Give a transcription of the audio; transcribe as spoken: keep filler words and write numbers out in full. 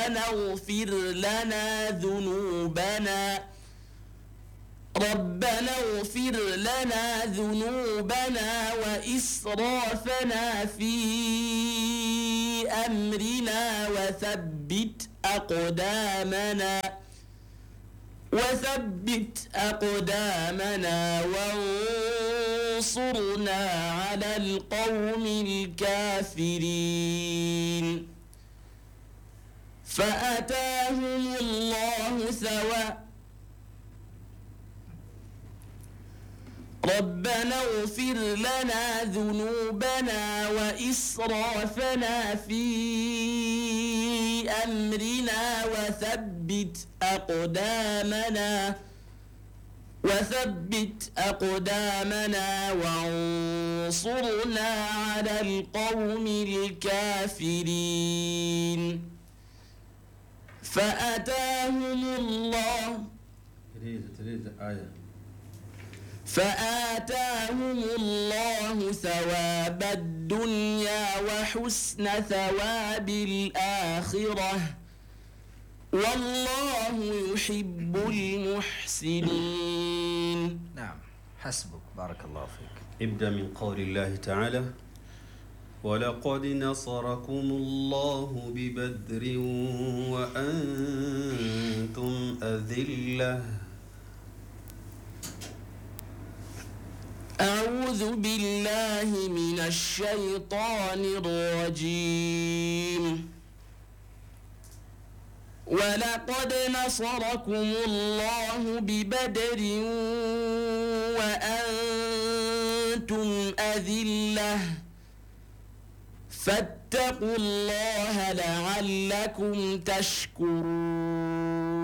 ربنا اغفر لنا ذنوبنا ربنا اغفر لنا ذنوبنا وإسرافنا في أمرنا وثبت أقدامنا وثبت أقدامنا وانصرنا على القوم الكافرين فآتاهم الله ثواب ربنا اغفر لنا ذنوبنا وإسرافنا في أمرنا وثبت أقدامنا وثبت أقدامنا وانصرنا على القوم الكافرين فآتاهم الله تريد تريد آية فآتاهم الله ثواب الدنيا وحسن ثواب الآخرة والله يحب المحسنين. نعم حسبك بارك الله فيك. ابدأ من قول الله تعالى ولقد نصركم الله ببدر وأنتم أذلة. أعوذ بالله من الشيطان الرجيم. ولقد نصركم الله ببدر وأنتم أذلة فاتقوا الله لعلكم تشكرون.